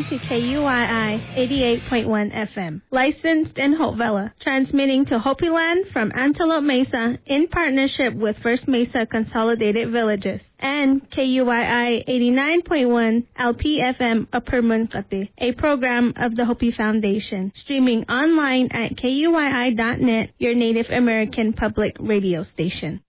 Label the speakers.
Speaker 1: to KUII 88.1 FM, licensed in Hope Villa, transmitting to Hopi Land from Antelope Mesa in partnership with First Mesa Consolidated Villages, and KUII 89.1 LPFM Upper Munkate, a program of the Hopi Foundation, streaming online at KUII.net, your Native American public radio station.